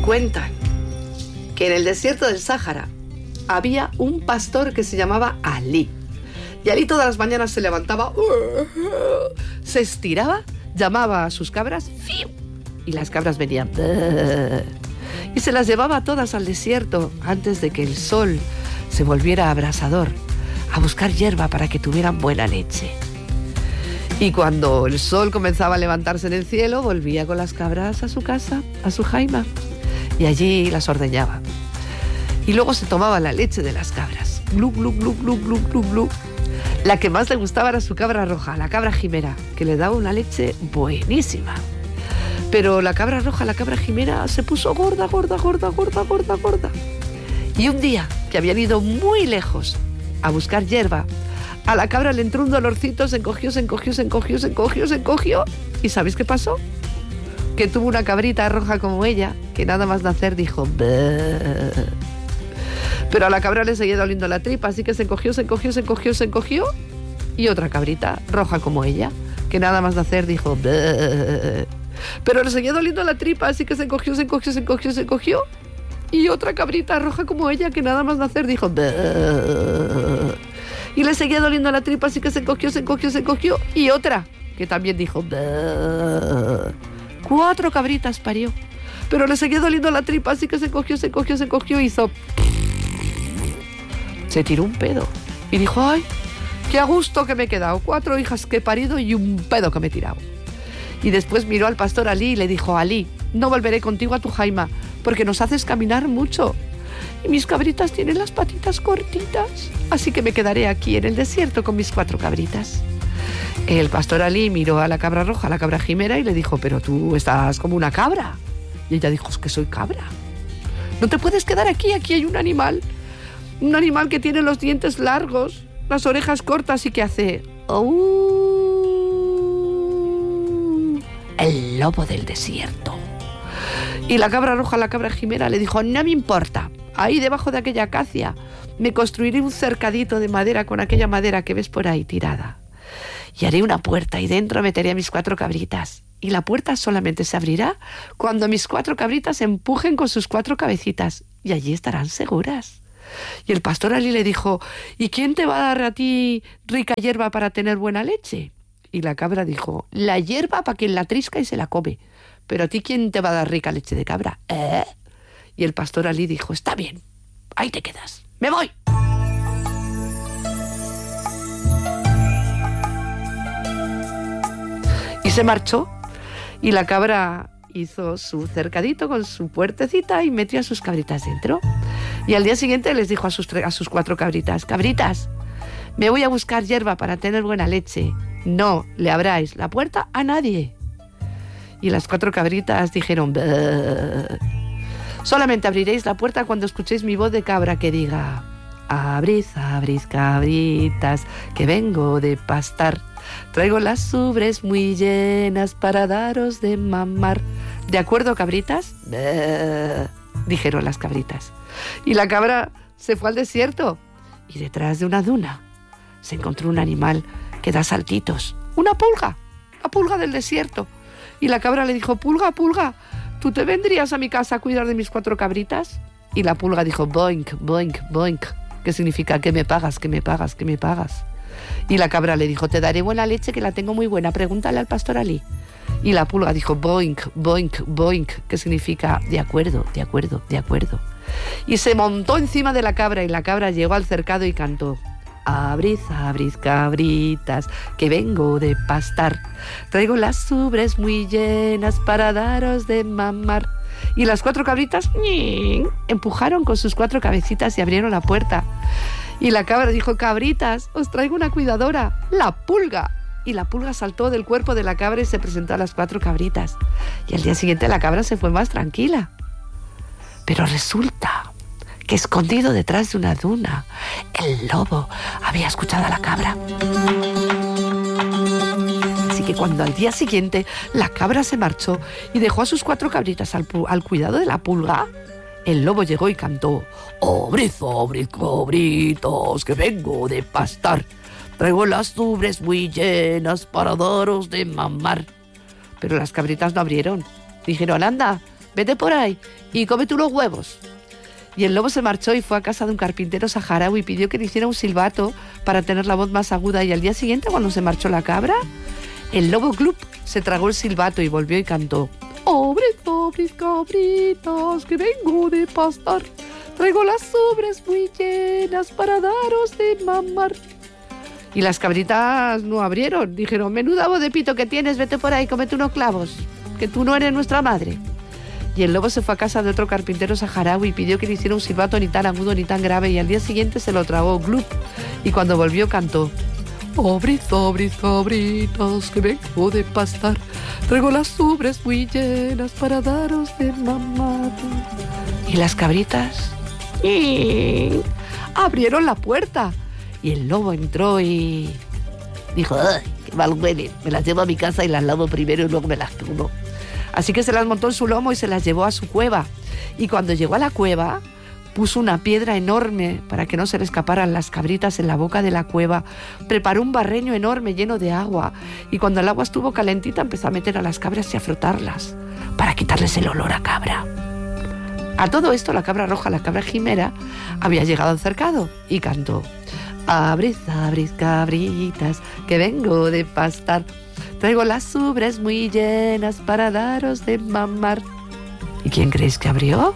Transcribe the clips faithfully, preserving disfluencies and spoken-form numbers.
Cuentan que en el desierto del Sáhara había un pastor que se llamaba Alí. Y Alí todas las mañanas se levantaba, se estiraba, llamaba a sus cabras, y las cabras venían, y se las llevaba todas al desierto antes de que el sol se volviera abrasador, a buscar hierba para que tuvieran buena leche. Y cuando el sol comenzaba a levantarse en el cielo, volvía con las cabras a su casa, a su jaima, y allí las ordeñaba. Y luego se tomaba la leche de las cabras, glu, glu, glu, glu, glu, glu, glu. La que más le gustaba era su cabra roja, la cabra jimera, que le daba una leche buenísima. Pero la cabra roja, la cabra jimera, se puso gorda, gorda, gorda, gorda, gorda, gorda. Y un día, que habían ido muy lejos a buscar hierba, a la cabra le entró un dolorcito, se encogió, se encogió, se encogió, se encogió, se encogió. ¿Y sabéis qué pasó? Que tuvo una cabrita roja como ella, que nada más nacer dijo... Bleh. Pero a la cabra le seguía doliendo la tripa, así que se encogió, se encogió, se encogió, se encogió. Y otra cabrita, roja como ella, que nada más nacer dijo... Bleh. Pero le seguía doliendo la tripa, así que se encogió, se encogió, se encogió, se encogió. Y otra cabrita, roja como ella, que nada más nacer dijo... Bleh. Y le seguía doliendo la tripa, así que se encogió, se encogió, se encogió. Y otra, que también dijo... Bleh. Cuatro cabritas parió. Pero le seguía doliendo la tripa, así que se encogió, se encogió, se encogió y hizo... Se tiró un pedo y dijo, ay, qué a gusto que me he quedado, cuatro hijas que he parido y un pedo que me he tirado. Y después miró al pastor Alí y le dijo, Alí, no volveré contigo a tu jaima porque nos haces caminar mucho y mis cabritas tienen las patitas cortitas, así que me quedaré aquí en el desierto con mis cuatro cabritas. El pastor Alí miró a la cabra roja, a la cabra jimera, y le dijo, pero tú estás como una cabra. Y ella dijo, es que soy cabra. No te puedes quedar aquí, aquí hay un animal. Un animal que tiene los dientes largos, las orejas cortas y que hace... Oh, el lobo del desierto. Y la cabra roja, la cabra jimera, le dijo, no me importa. Ahí debajo de aquella acacia me construiré un cercadito de madera con aquella madera que ves por ahí tirada. Y haré una puerta y dentro meteré a mis cuatro cabritas. Y la puerta solamente se abrirá cuando mis cuatro cabritas empujen con sus cuatro cabecitas. Y allí estarán seguras. Y el pastor Alí le dijo, ¿y quién te va a dar a ti rica hierba para tener buena leche? Y la cabra dijo, la hierba para quien la trisca y se la come. Pero a ti, ¿quién te va a dar rica leche de cabra? ¿Eh? Y el pastor Alí dijo, está bien, ahí te quedas, me voy. Y se marchó, y la cabra hizo su cercadito con su puertecita y metió a sus cabritas dentro. Y al día siguiente les dijo a sus, a sus cuatro cabritas, cabritas, me voy a buscar hierba para tener buena leche. No le abráis la puerta a nadie. Y las cuatro cabritas dijeron, bleh. Solamente abriréis la puerta cuando escuchéis mi voz de cabra que diga, abrid, abrid, cabritas, que vengo de pastar. Traigo las ubres muy llenas para daros de mamar. ¿De acuerdo, cabritas? Bleh, dijeron las cabritas. Y la cabra se fue al desierto y detrás de una duna se encontró un animal que da saltitos. Una pulga, la pulga del desierto. Y la cabra le dijo, pulga, pulga, ¿tú te vendrías a mi casa a cuidar de mis cuatro cabritas? Y la pulga dijo, boink, boink, boink, que significa que me pagas, que me pagas, que me pagas. Y la cabra le dijo, te daré buena leche que la tengo muy buena, pregúntale al pastor Alí. Y la pulga dijo, boink, boink, boink, que significa de acuerdo, de acuerdo, de acuerdo. Y se montó encima de la cabra y la cabra llegó al cercado y cantó, abrid, abrid, cabritas, que vengo de pastar. Traigo las ubres muy llenas para daros de mamar. Y las cuatro cabritas ¡ñin! Empujaron con sus cuatro cabecitas y abrieron la puerta. Y la cabra dijo, cabritas, os traigo una cuidadora, la pulga. Y la pulga saltó del cuerpo de la cabra y se presentó a las cuatro cabritas. Y al día siguiente la cabra se fue más tranquila. Pero resulta que escondido detrás de una duna, el lobo había escuchado a la cabra. Así que cuando al día siguiente la cabra se marchó y dejó a sus cuatro cabritas al, al cuidado de la pulga, el lobo llegó y cantó, abrid, abrid, cabritos, que vengo de pastar. Traigo las ubres muy llenas para daros de mamar. Pero las cabritas no abrieron. Dijeron, anda, vete por ahí y cómete unos huevos. Y el lobo se marchó y fue a casa de un carpintero saharaui y pidió que le hiciera un silbato para tener la voz más aguda. Y al día siguiente, cuando se marchó la cabra, el lobo Glup se tragó el silbato y volvió y cantó: Pobres, pobres cabritas, que vengo de pastar, traigo las ubres muy llenas para daros de mamar. Y las cabritas no abrieron, dijeron: menuda voz de pito que tienes, vete por ahí, cómete unos clavos, que tú no eres nuestra madre. Y el lobo se fue a casa de otro carpintero saharaui y pidió que le hiciera un silbato ni tan agudo ni tan grave, y al día siguiente se lo tragó Glup, y cuando volvió cantó: Pobres, pobres cabritas, que vengo de pastar, traigo las ubres muy llenas para daros de mamar. Y las cabritas ¡ing! Abrieron la puerta, y el lobo entró y dijo: ¡ay, qué mal huelen! Me las llevo a mi casa y las lavo primero y luego me las como. Así que se las montó en su lomo y se las llevó a su cueva. Y cuando llegó a la cueva, puso una piedra enorme para que no se le escaparan las cabritas en la boca de la cueva. Preparó un barreño enorme lleno de agua. Y cuando el agua estuvo calentita, empezó a meter a las cabras y a frotarlas para quitarles el olor a cabra. A todo esto, la cabra roja, la cabra jimera, había llegado al cercado y cantó: Abrid, abrid, cabritas, que vengo de pastar, traigo las ubres muy llenas para daros de mamar. ¿Y quién creéis que abrió?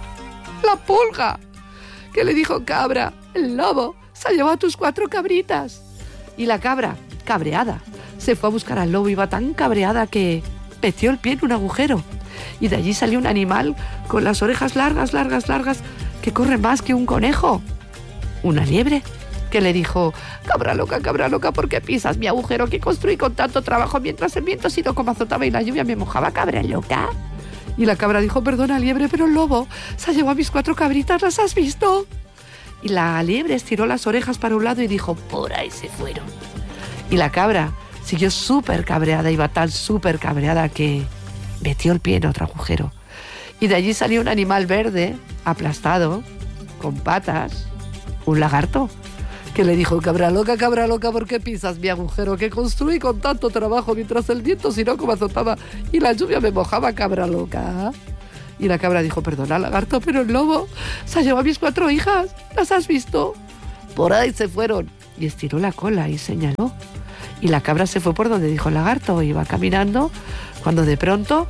La pulga, que le dijo: cabra, el lobo se ha llevado tus cuatro cabritas. Y la cabra, cabreada, se fue a buscar al lobo. Iba tan cabreada que metió el pie en un agujero. Y de allí salió un animal con las orejas largas, largas, largas, que corre más que un conejo. Una liebre, que le dijo: cabra loca, cabra loca, ¿por qué pisas mi agujero que construí con tanto trabajo mientras el viento sido como azotaba y la lluvia me mojaba, cabra loca? Y la cabra dijo: perdona, liebre, pero el lobo se ha llevado a mis cuatro cabritas, ¿las has visto? Y la liebre estiró las orejas para un lado y dijo: por ahí se fueron. Y la cabra siguió súper cabreada, iba tan súper cabreada que metió el pie en otro agujero. Y de allí salió un animal verde, aplastado, con patas, un lagarto, que le dijo: cabra loca, cabra loca, ¿por qué pisas mi agujero que construí con tanto trabajo mientras el viento sino como azotaba y la lluvia me mojaba, cabra loca? Y la cabra dijo: perdona, lagarto, pero el lobo se ha llevado a mis cuatro hijas, ¿las has visto? Por ahí se fueron. Y estiró la cola y señaló. Y la cabra se fue por donde dijo el lagarto. Iba caminando cuando de pronto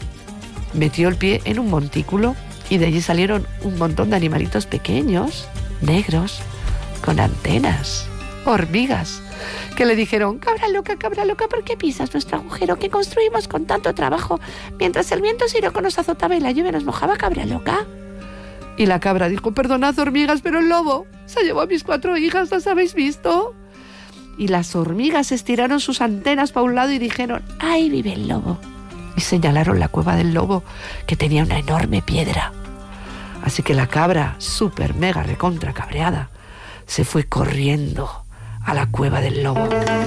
metió el pie en un montículo y de allí salieron un montón de animalitos pequeños, negros, con antenas, hormigas, que le dijeron: cabra loca, cabra loca, ¿por qué pisas nuestro agujero que construimos con tanto trabajo mientras el viento siroco nos azotaba y la lluvia nos mojaba, cabra loca? Y la cabra dijo: perdonad, hormigas, pero el lobo se llevó a mis cuatro hijas, ¿las habéis visto? Y las hormigas estiraron sus antenas para un lado y dijeron: ahí vive el lobo. Y señalaron la cueva del lobo, que tenía una enorme piedra. Así que la cabra, súper mega recontra cabreada, se fue corriendo a la cueva del lobo.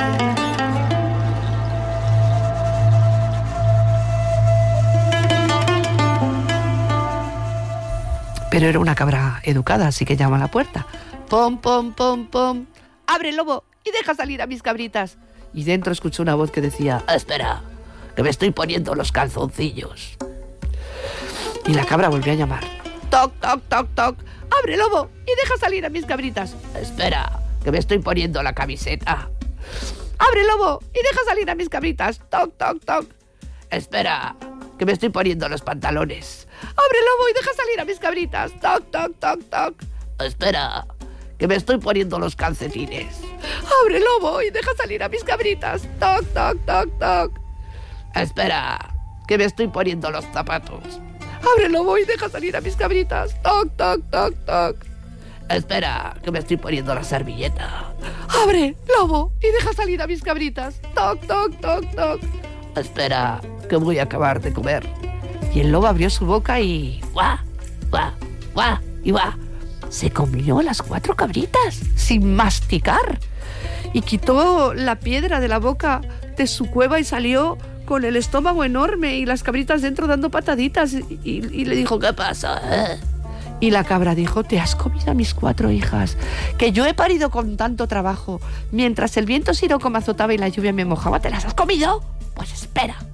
Pero era una cabra educada, así que llama a la puerta. Pom, pom, pom, pom. ¡Abre, lobo, y deja salir a mis cabritas! Y dentro escuchó una voz que decía: espera, que me estoy poniendo los calzoncillos. Y la cabra volvió a llamar. Toc, toc, toc, toc. ¡Abre, lobo, y deja salir a mis cabritas! Espera, que me estoy poniendo la camiseta. ¡Abre, lobo, y deja salir a mis cabritas! Toc, toc, toc. Espera, que me estoy poniendo los pantalones. ¡Abre, lobo, y deja salir a mis cabritas! Toc, toc, toc, toc. Espera, que me estoy poniendo los calcetines. ¡Abre, lobo, y deja salir a mis cabritas! Toc, toc, toc, toc. Espera, que me estoy poniendo los zapatos. ¡Abre, lobo, y deja salir a mis cabritas! Toc, toc, toc, toc. Espera, que me estoy poniendo la servilleta. ¡Abre, lobo, y deja salir a mis cabritas! Toc, toc, toc, toc. Espera, que voy a acabar de comer. Y el lobo abrió su boca y... ¡guau! ¡guau! ¡guau! y ¡guau! Se comió las cuatro cabritas sin masticar. Y quitó la piedra de la boca de su cueva y salió con el estómago enorme y las cabritas dentro dando pataditas. Y, y, y le dijo: ¿qué pasa? ¿Eh? Y la cabra dijo: te has comido a mis cuatro hijas, que yo he parido con tanto trabajo. Mientras el viento siroco me azotaba y la lluvia me mojaba, ¿te las has comido? Pues espera,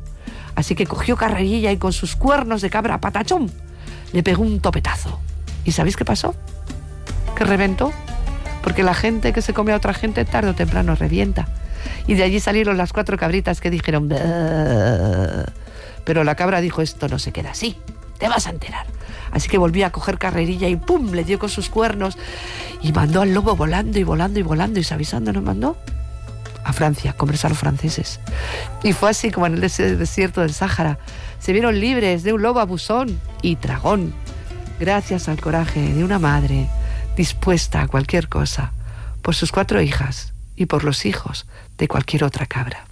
Así que cogió carrerilla y con sus cuernos de cabra, patachón, le pegó un topetazo. ¿Y sabéis qué pasó? Que reventó. Porque la gente que se come a otra gente tarde o temprano revienta. Y de allí salieron las cuatro cabritas que dijeron... Bleh. Pero la cabra dijo, esto no se queda así, te vas a enterar. Así que volvió a coger carrerilla y ¡pum!, le dio con sus cuernos y mandó al lobo volando y volando y volando. ¿Y sabéis a dónde nos mandó? A Francia, a comerse a los franceses. Y fue así como en el desierto del Sáhara. Se vieron libres de un lobo abusón y dragón, gracias al coraje de una madre dispuesta a cualquier cosa por sus cuatro hijas y por los hijos de cualquier otra cabra.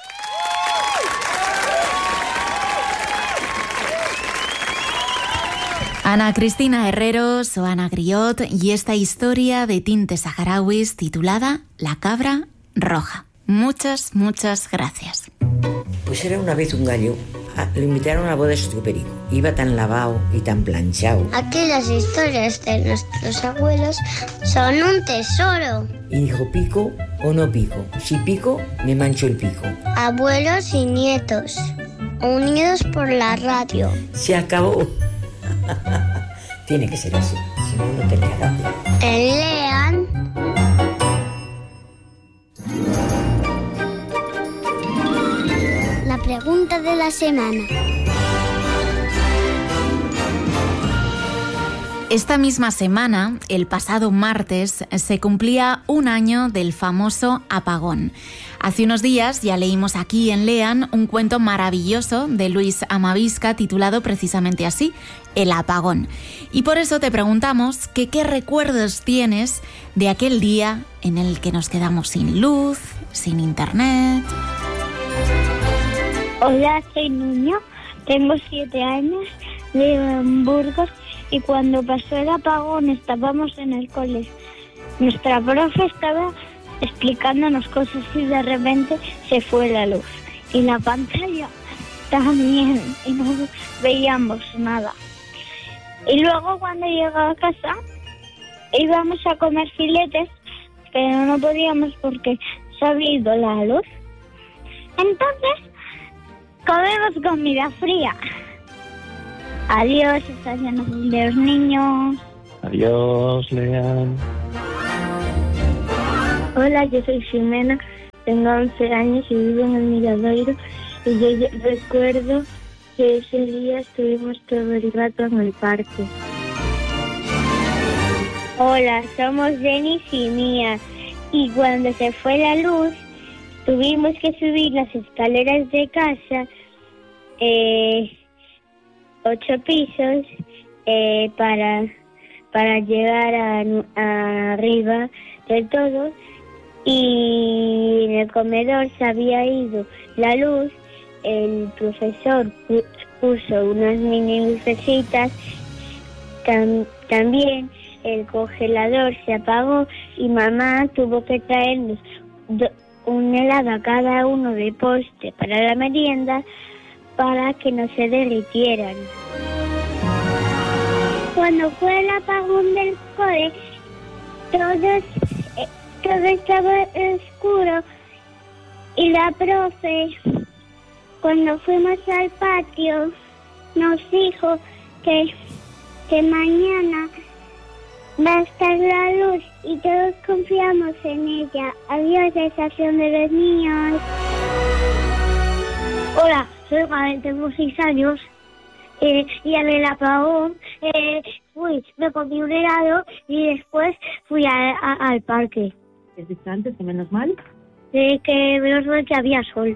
Ana Cristina Herrero, Soana Griot y esta historia de tintes saharauis titulada La cabra roja. Muchas, muchas gracias. Pues era una vez un gallo. Lo invitaron a la boda de su perico. Iba tan lavado y tan planchado. Aquí las historias de nuestros abuelos son un tesoro. Y dijo, ¿pico o no pico? Si pico, me mancho el pico. Abuelos y nietos, unidos por la radio. Se acabó. Tiene que ser así, si no, no tenía gracia. Lean. La pregunta de la semana. Esta misma semana, el pasado martes, se cumplía un año del famoso apagón. Hace unos días ya leímos aquí en Lean un cuento maravilloso de Luis Amavisca titulado precisamente así, El apagón. Y por eso te preguntamos que qué recuerdos tienes de aquel día en el que nos quedamos sin luz, sin internet. Hola, soy Nuño, tengo siete años, vivo en Burgos y cuando pasó el apagón estábamos en el colegio. Nuestra profe estaba explicándonos cosas y de repente se fue la luz y la pantalla también y no veíamos nada. Y luego cuando llegaba a casa íbamos a comer filetes, pero no podíamos porque se había ido la luz. Entonces comemos comida fría. Adiós, está lleno de los niños. Adiós, Lean. Hola, yo soy Ximena, tengo once años y vivo en el Miradoiro. Y yo recuerdo que ese día estuvimos todo el rato en el parque. Hola, somos Denis y Mía. Y cuando se fue la luz, tuvimos que subir las escaleras de casa, eh, ocho pisos, eh, para, para llegar a, a arriba del todo. Y en el comedor se había ido la luz. El profesor puso unas mini lucecitas. Tam, también el congelador se apagó y mamá tuvo que traernos do, un helado a cada uno de postre para la merienda para que no se derritieran. Cuando fue el apagón del cole, todos, eh, todo estaba oscuro y la profe, cuando fuimos al patio, nos dijo que, que mañana va a estar la luz y todos confiamos en ella. Adiós, estación de los niños. Hola, soy Mabel, tengo seis años eh, y en el apagón eh, fui, me comí un helado y después fui a, a, al parque. ¿Es distante, que menos mal? Eh, que menos mal que había sol.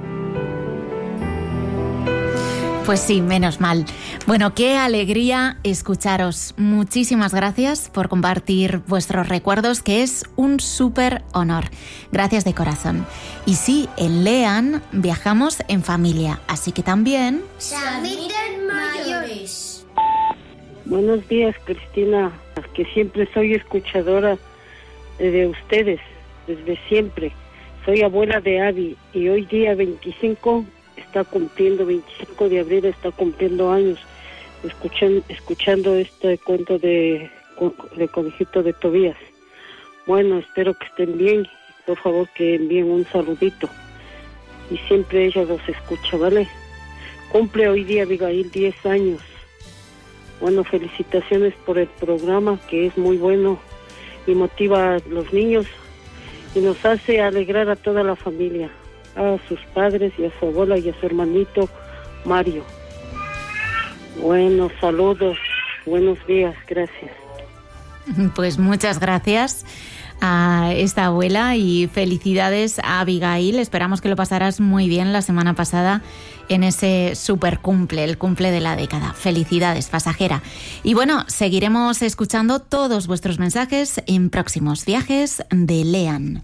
Pues sí, menos mal. Bueno, qué alegría escucharos. Muchísimas gracias por compartir vuestros recuerdos, que es un súper honor. Gracias de corazón. Y sí, en Lean viajamos en familia, así que también... Samiten mayores. Buenos días, Cristina, que siempre soy escuchadora de ustedes, desde siempre. Soy abuela de Abby y hoy día veinticinco... está cumpliendo, veinticinco de abril está cumpliendo años, escuchan, escuchando este cuento de, de Conejito de Tobías. Bueno, espero que estén bien, por favor que envíen un saludito, y siempre ella los escucha, ¿vale? Cumple hoy día Abigail diez años. Bueno, felicitaciones por el programa, que es muy bueno y motiva a los niños y nos hace alegrar a toda la familia, a sus padres y a su abuela y a su hermanito Mario. Bueno, saludos, buenos días, gracias. Pues muchas gracias a esta abuela y felicidades a Abigail. Esperamos que lo pasarás muy bien la semana pasada en ese super cumple, el cumple de la década. Felicidades, pasajera. Y bueno, seguiremos escuchando todos vuestros mensajes en próximos viajes de Lean.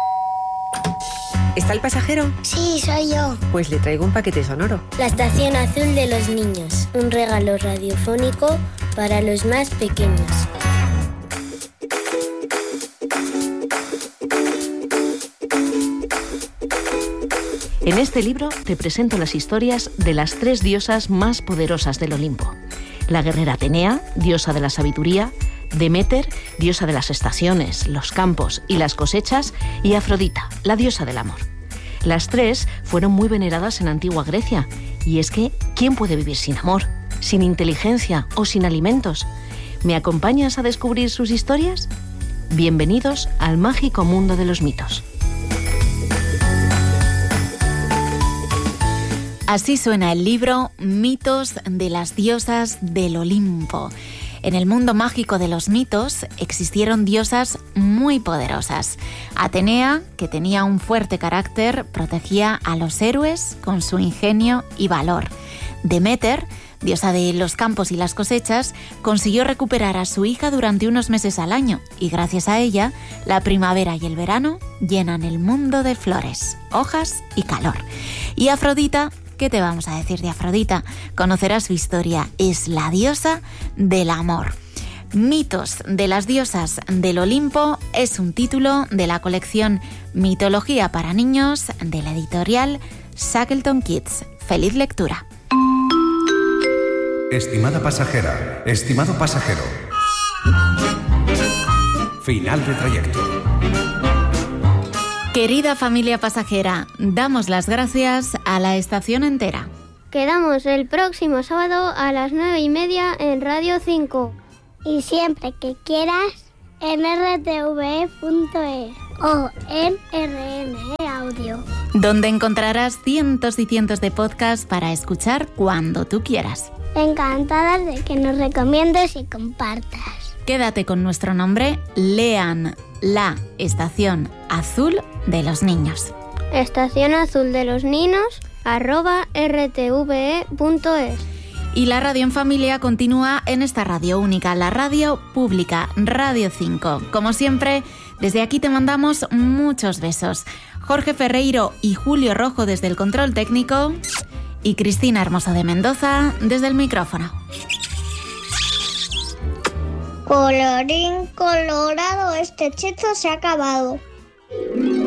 ¿Está el pasajero? Sí, soy yo. Pues le traigo un paquete sonoro. La Estación Azul de los Niños. Un regalo radiofónico para los más pequeños. En este libro te presento las historias de las tres diosas más poderosas del Olimpo. La guerrera Atenea, diosa de la sabiduría, Deméter, diosa de las estaciones, los campos y las cosechas, y Afrodita, la diosa del amor. Las tres fueron muy veneradas en antigua Grecia, y es que, ¿quién puede vivir sin amor, sin inteligencia o sin alimentos? ¿Me acompañas a descubrir sus historias? Bienvenidos al mágico mundo de los mitos. Así suena el libro Mitos de las diosas del Olimpo. En el mundo mágico de los mitos existieron diosas muy poderosas. Atenea, que tenía un fuerte carácter, protegía a los héroes con su ingenio y valor. Deméter, diosa de los campos y las cosechas, consiguió recuperar a su hija durante unos meses al año y gracias a ella, la primavera y el verano llenan el mundo de flores, hojas y calor. Y Afrodita, ¿qué te vamos a decir de Afrodita? Conocerás su historia. Es la diosa del amor. Mitos de las diosas del Olimpo es un título de la colección Mitología para niños de la editorial Shackleton Kids. ¡Feliz lectura! Estimada pasajera, estimado pasajero. Final de trayecto. Querida familia pasajera, damos las gracias a la estación entera. Quedamos el próximo sábado a las nueve y media en Radio cinco. Y siempre que quieras, en r t v e punto e s o en R M E Audio, donde encontrarás cientos y cientos de podcasts para escuchar cuando tú quieras. Encantadas de que nos recomiendes y compartas. Quédate con nuestro nombre, Lean, la Estación Azul de los Niños. Estación Azul de los Niños, arroba r t v e punto e s. Y la radio en familia continúa en esta radio única, la radio pública, Radio cinco. Como siempre, desde aquí te mandamos muchos besos. Jorge Ferreiro y Julio Rojo desde el control técnico y Cristina Hermoso de Mendoza desde el micrófono. Colorín colorado, este hechizo se ha acabado.